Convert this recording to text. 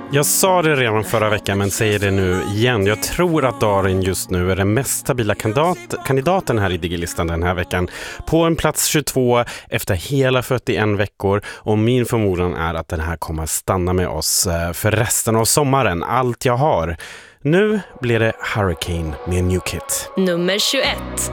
Jag sa det redan förra veckan men säger det nu igen. Jag tror att Darin just nu är den mest stabila kandidaten här i Digilistan den här veckan. På en plats 22 efter hela 41 veckor. Och min förmodan är att den här kommer stanna med oss för resten av sommaren. Allt jag har. Nu blir det Hurricane med New Kid. Nummer 21.